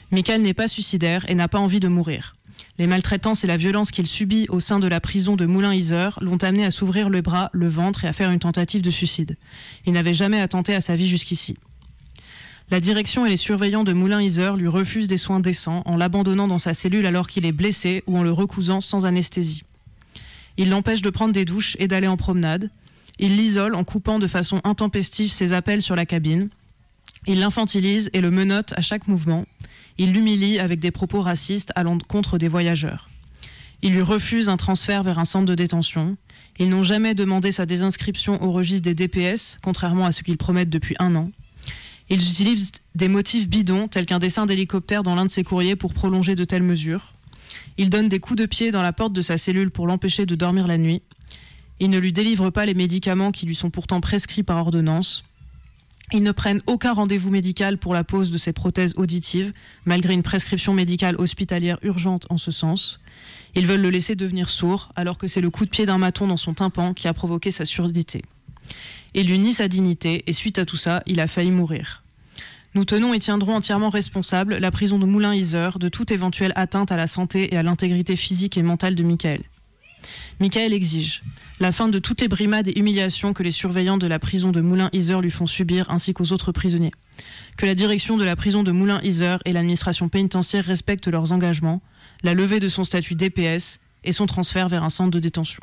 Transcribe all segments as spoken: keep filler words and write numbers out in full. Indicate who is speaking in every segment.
Speaker 1: Michael n'est pas suicidaire et n'a pas envie de mourir. Les maltraitances et la violence qu'il subit au sein de la prison de Moulins-Yzeure l'ont amené à s'ouvrir le bras, le ventre et à faire une tentative de suicide. Il n'avait jamais attenté à sa vie jusqu'ici. La direction et les surveillants de Moulins-Yzeure lui refusent des soins décents en l'abandonnant dans sa cellule alors qu'il est blessé ou en le recousant sans anesthésie. Ils l'empêchent de prendre des douches et d'aller en promenade. Ils l'isolent en coupant de façon intempestive ses appels sur la cabine. Ils l'infantilisent et le menottent à chaque mouvement. Ils l'humilient avec des propos racistes à l'encontre des voyageurs. Ils lui refusent un transfert vers un centre de détention. Ils n'ont jamais demandé sa désinscription au registre des D P S, contrairement à ce qu'ils promettent depuis un an. Ils utilisent des motifs bidons, tels qu'un dessin d'hélicoptère dans l'un de ses courriers pour prolonger de telles mesures. Ils donnent des coups de pied dans la porte de sa cellule pour l'empêcher de dormir la nuit. Ils ne lui délivrent pas les médicaments qui lui sont pourtant prescrits par ordonnance. Ils ne prennent aucun rendez-vous médical pour la pose de ses prothèses auditives, malgré une prescription médicale hospitalière urgente en ce sens. Ils veulent le laisser devenir sourd, alors que c'est le coup de pied d'un maton dans son tympan qui a provoqué sa surdité. Il lui nie sa dignité, et suite à tout ça, il a failli mourir. Nous tenons et tiendrons entièrement responsable la prison de Moulins-Yzeure de toute éventuelle atteinte à la santé et à l'intégrité physique et mentale de Michael. Michael exige la fin de toutes les brimades et humiliations que les surveillants de la prison de Moulins-Yzeure lui font subir ainsi qu'aux autres prisonniers. Que la direction de la prison de Moulins-Yzeure et l'administration pénitentiaire respectent leurs engagements, la levée de son statut D P S et son transfert vers un centre de détention.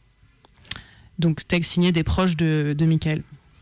Speaker 1: Donc texte signé des proches de, de Michael.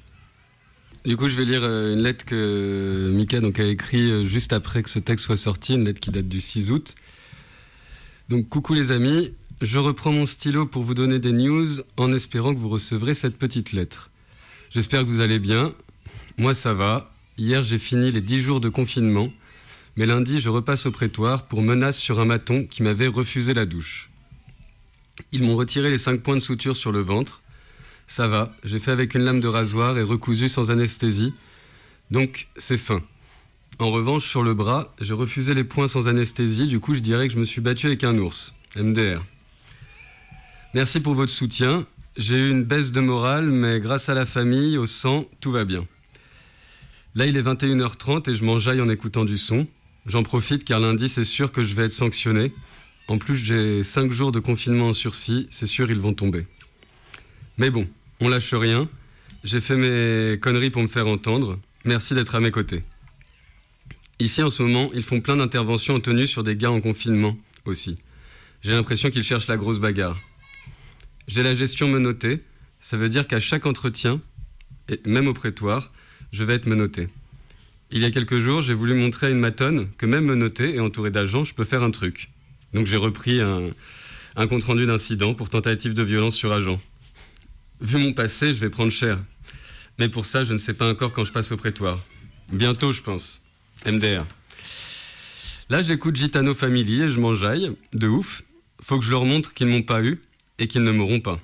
Speaker 2: Du coup, je vais lire une lettre que Mika donc, a écrite juste après que ce texte soit sorti, une lettre qui date du six août. Donc, coucou les amis, je reprends mon stylo pour vous donner des news en espérant que vous recevrez cette petite lettre. J'espère que vous allez bien. Moi, ça va. Hier, j'ai fini les dix jours de confinement, mais lundi, je repasse au prétoire pour menace sur un maton qui m'avait refusé la douche. Ils m'ont retiré les cinq points de suture sur le ventre. Ça va, j'ai fait avec une lame de rasoir et recousu sans anesthésie, donc c'est fin. En revanche, sur le bras, j'ai refusé les points sans anesthésie, du coup je dirais que je me suis battu avec un ours. M D R. Merci pour votre soutien, j'ai eu une baisse de morale, mais grâce à la famille, au sang, tout va bien. Là il est vingt et une heures trente et je m'enjaille en écoutant du son. J'en profite car lundi c'est sûr que je vais être sanctionné. En plus j'ai cinq jours de confinement en sursis, c'est sûr ils vont tomber. Mais bon, on lâche rien. J'ai fait mes conneries pour me faire entendre. Merci d'être à mes côtés. Ici, en ce moment, ils font plein d'interventions en tenue sur des gars en confinement aussi. J'ai l'impression qu'ils cherchent la grosse bagarre. J'ai la gestion menottée. Ça veut dire qu'à chaque entretien, et même au prétoire, je vais être menotté. Il y a quelques jours, j'ai voulu montrer à une matonne que même menotté et entouré d'agents, je peux faire un truc. Donc j'ai repris un, un compte-rendu d'incident pour tentative de violence sur agent. Vu mon passé, je vais prendre cher. Mais pour ça, je ne sais pas encore quand je passe au prétoire. Bientôt, je pense. M D R. Là, j'écoute Gitano Family et je m'enjaille. De ouf. Faut que je leur montre qu'ils ne m'ont pas eu et qu'ils ne m'auront pas.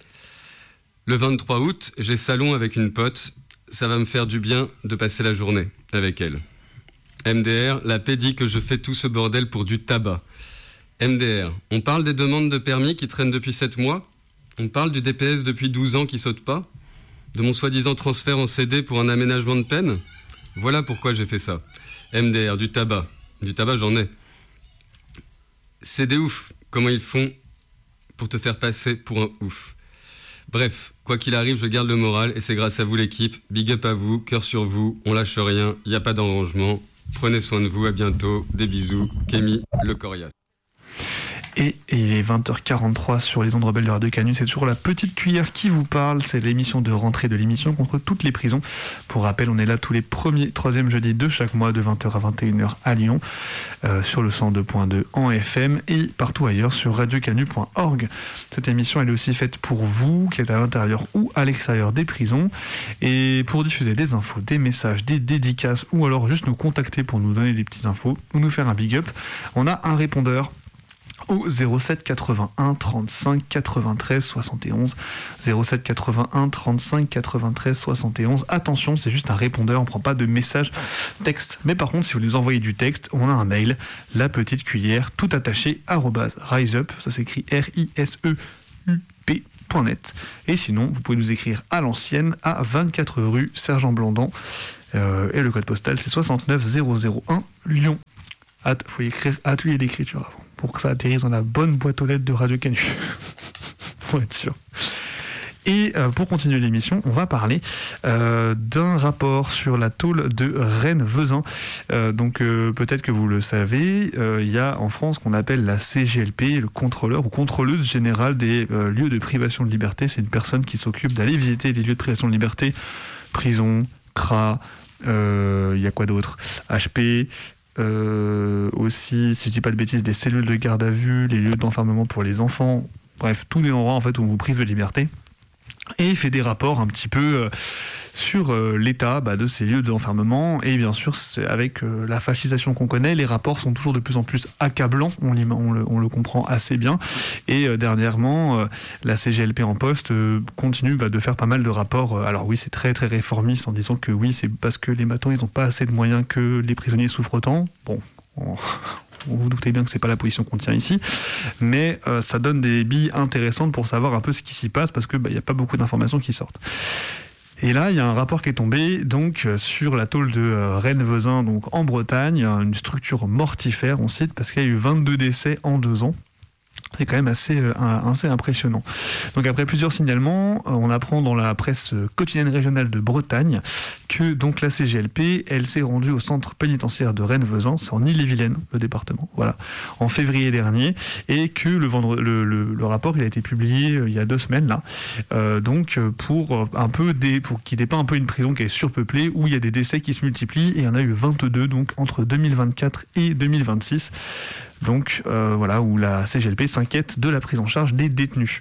Speaker 2: Le vingt-trois août, j'ai salon avec une pote. Ça va me faire du bien de passer la journée avec elle. M D R, la paix dit que je fais tout ce bordel pour du tabac. M D R, on parle des demandes de permis qui traînent depuis sept mois. On parle du D P S depuis douze ans qui saute pas, de mon soi-disant transfert en C D pour un aménagement de peine. Voilà pourquoi j'ai fait ça. M D R, du tabac. Du tabac, j'en ai. C'est des ouf, comment ils font pour te faire passer pour un ouf. Bref, quoi qu'il arrive, je garde le moral et c'est grâce à vous l'équipe. Big up à vous, cœur sur vous, on lâche rien, il n'y a pas d'arrangement. Prenez soin de vous, à bientôt, des bisous. Kémy, le coriace.
Speaker 3: Et, et il est vingt heures quarante-trois sur les ondes rebelles de Radio Canu. C'est toujours la petite cuillère qui vous parle. C'est l'émission de rentrée de l'émission contre toutes les prisons. Pour rappel, on est là tous les premiers, troisième jeudis de chaque mois de vingt heures à vingt et une heures à Lyon, euh, sur le cent deux point deux en F M et partout ailleurs sur radio canu point org. Cette émission, elle est aussi faite pour vous, qui êtes à l'intérieur ou à l'extérieur des prisons. Et pour diffuser des infos, des messages, des dédicaces, ou alors juste nous contacter pour nous donner des petites infos, ou nous faire un big up, on a un répondeur au zéro sept quatre-vingt-un trente-cinq quatre-vingt-treize soixante et onze. zéro sept quatre-vingt-un trente-cinq quatre-vingt-treize soixante et onze. Attention, c'est juste un répondeur, on ne prend pas de message texte. Mais par contre, si vous nous envoyez du texte, on a un mail, la petite cuillère, tout attaché, arrobase, riseup, ça s'écrit R I S E U P point net. Et sinon, vous pouvez nous écrire à l'ancienne, à vingt-quatre rue Sergent Blandan, euh, et le code postal c'est soixante-neuf zéro zéro un Lyon. At- faut écrire atelier d'écriture avant, pour que ça atterrisse dans la bonne boîte aux lettres de Radio Canu. Faut être sûr. Et euh, pour continuer l'émission, on va parler euh, d'un rapport sur la tôle de Rennes-Vezin. Euh, donc euh, peut-être que vous le savez, euh, il y a en France ce qu'on appelle la C G L P, le contrôleur ou contrôleuse générale des euh, lieux de privation de liberté. C'est une personne qui s'occupe d'aller visiter les lieux de privation de liberté, prison, C R A, il euh, y a quoi d'autre, H P, euh, aussi, si je dis pas de bêtises, des cellules de garde à vue, les lieux d'enfermement pour les enfants, bref, tous les endroits en fait où on vous prive de liberté. Et il fait des rapports un petit peu euh, sur euh, l'état bah, de ces lieux d'enfermement. Et bien sûr, avec euh, la fascisation qu'on connaît, les rapports sont toujours de plus en plus accablants. On, on, le, on le comprend assez bien. Et euh, dernièrement, euh, la C G L P en poste euh, continue bah, de faire pas mal de rapports. Alors oui, c'est très très réformiste en disant que oui, c'est parce que les matons, ils n'ont pas assez de moyens que les prisonniers souffrent autant. Bon, on... Vous vous doutez bien que c'est pas la position qu'on tient ici, mais euh, ça donne des billes intéressantes pour savoir un peu ce qui s'y passe, parce que bah, y a pas beaucoup d'informations qui sortent. Et là, il y a un rapport qui est tombé donc sur la tôle de euh, Rennes-Vezin, donc en Bretagne, une structure mortifère, on cite, parce qu'il y a eu vingt-deux décès en deux ans. C'est quand même assez, euh, assez impressionnant. Donc après plusieurs signalements, euh, on apprend dans la presse quotidienne régionale de Bretagne que donc la C G L P, elle s'est rendue au centre pénitentiaire de Rennes-Vezin, c'est en Ille-et-Vilaine, le département, voilà, en février dernier, et que le, vendre, le, le, le rapport il a été publié euh, il y a deux semaines là, euh, donc pour un peu des, pour qu'il dépeint un peu une prison qui est surpeuplée, où il y a des décès qui se multiplient, et il y en a eu vingt-deux donc entre deux mille vingt-quatre et deux mille vingt-six. Donc euh, voilà, où la C G L P s'inquiète de la prise en charge des détenus.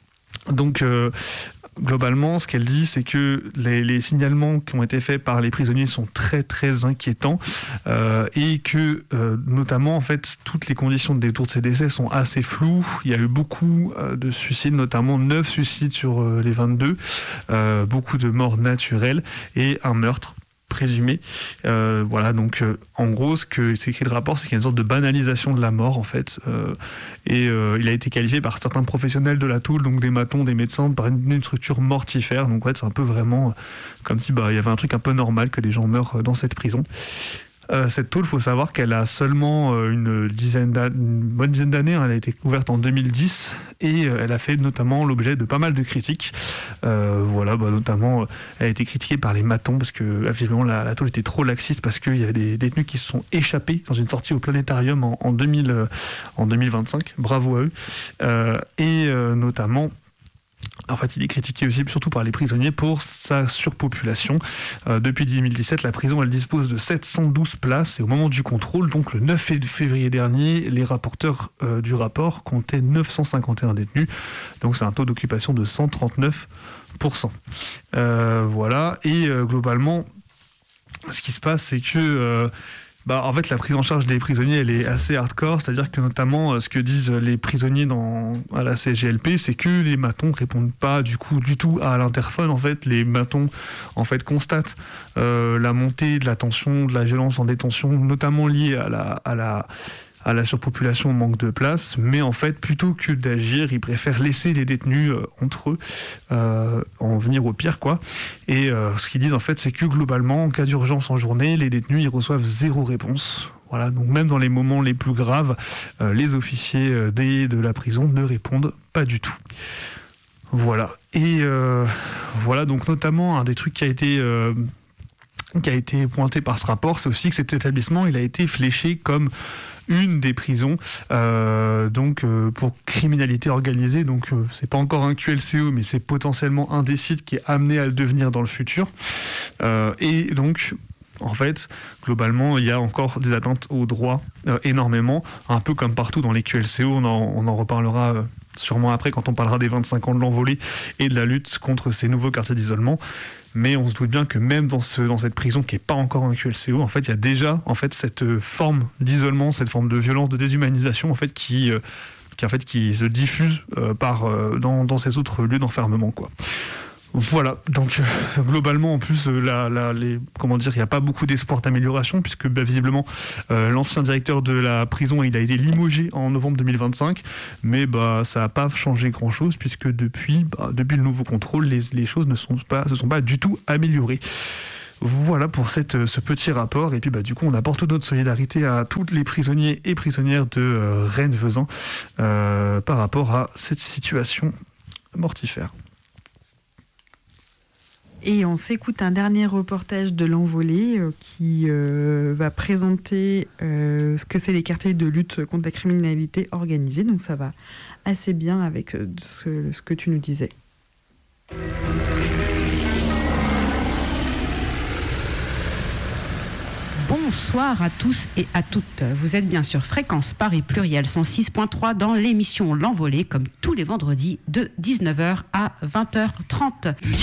Speaker 3: Donc euh, globalement, ce qu'elle dit, c'est que les, les signalements qui ont été faits par les prisonniers sont très très inquiétants euh, et que euh, notamment en fait toutes les conditions de détour de ces décès sont assez floues. Il y a eu beaucoup euh, de suicides, notamment neuf suicides sur euh, les vingt-deux, euh, beaucoup de morts naturelles et un meurtre présumé. Euh, voilà, donc euh, en gros, ce que c'est écrit le rapport, c'est qu'il y a une sorte de banalisation de la mort, en fait. Euh, et euh, il a été qualifié par certains professionnels de la tôle, donc des matons, des médecins, par une, une structure mortifère. Donc en fait, c'est un peu vraiment euh, comme si bah, il y avait un truc un peu normal que les gens meurent dans cette prison. Euh, cette tôle, il faut savoir qu'elle a seulement euh, une, dizaine une bonne dizaine d'années. Hein. Elle a été ouverte en deux mille dix et euh, elle a fait notamment l'objet de pas mal de critiques. Euh, voilà, bah, notamment, euh, elle a été critiquée par les matons parce que visiblement la, la tôle était trop laxiste, parce qu'il y avait des détenus qui se sont échappés dans une sortie au planétarium en, en, deux mille, euh, en deux mille vingt-cinq. Bravo à eux. Euh, et euh, notamment... En fait, il est critiqué aussi, surtout par les prisonniers, pour sa surpopulation. Euh, depuis deux mille dix-sept, la prison, elle dispose de sept cent douze places. Et au moment du contrôle, donc le neuf février dernier, les rapporteurs euh, du rapport comptaient neuf cent cinquante et un détenus. Donc c'est un taux d'occupation de cent trente-neuf pour cent. Euh, voilà. Et euh, globalement, ce qui se passe, c'est que... Euh, Bah, en fait, la prise en charge des prisonniers, elle est assez hardcore, c'est-à-dire que notamment, ce que disent les prisonniers dans, à la C G L P, c'est que les matons répondent pas du coup du tout à l'interphone. En fait, les matons en fait constatent euh, la montée de la tension, de la violence en détention, notamment liée à la, à la à la surpopulation, au manque de place, mais en fait, plutôt que d'agir, ils préfèrent laisser les détenus euh, entre eux, euh, en venir au pire, quoi. Et euh, ce qu'ils disent, en fait, c'est que globalement, en cas d'urgence en journée, les détenus, ils reçoivent zéro réponse. Voilà, donc même dans les moments les plus graves, euh, les officiers euh, des, de la prison ne répondent pas du tout. Voilà. Et euh, voilà, donc notamment, un des trucs qui a été... Euh, qui a été pointé par ce rapport, c'est aussi que cet établissement, il a été fléché comme une des prisons euh, donc euh, pour criminalité organisée. Donc euh, c'est pas encore un Q L C O, mais c'est potentiellement un des sites qui est amené à le devenir dans le futur. Euh, et donc en fait, globalement, il y a encore des atteintes aux droits euh, énormément, un peu comme partout dans les Q L C O. On en, on en reparlera euh, sûrement après quand on parlera des vingt-cinq ans de l'envolée et de la lutte contre ces nouveaux quartiers d'isolement. Mais on se doute bien que même dans, ce, dans cette prison qui n'est pas encore un Q L C O, en fait, il y a déjà en fait, cette forme d'isolement, cette forme de violence, de déshumanisation en fait, qui, euh, qui, en fait, qui se diffuse euh, par, euh, dans, dans ces autres lieux d'enfermement, quoi. Voilà, donc euh, globalement en plus euh, la, la, les, comment dire, il n'y a pas beaucoup d'espoir d'amélioration puisque bah, visiblement euh, l'ancien directeur de la prison il a été limogé en novembre deux mille vingt-cinq, mais bah, ça n'a pas changé grand chose puisque depuis, bah, depuis le nouveau contrôle les, les choses ne sont pas, se sont pas du tout améliorées. Voilà pour cette, ce petit rapport. Et puis bah, du coup, on apporte notre solidarité à tous les prisonniers et prisonnières de euh, Rennes-Vezin euh, par rapport à cette situation mortifère.
Speaker 4: Et on s'écoute un dernier reportage de l'Envolée euh, qui euh, va présenter euh, ce que c'est les quartiers de lutte contre la criminalité organisée. Donc ça va assez bien avec euh, ce, ce que tu nous disais.
Speaker 5: Bonsoir à tous et à toutes. Vous êtes bien sur Fréquence Paris Pluriel cent six point trois dans l'émission L'Envolée, comme tous les vendredis de dix-neuf heures à vingt heures trente.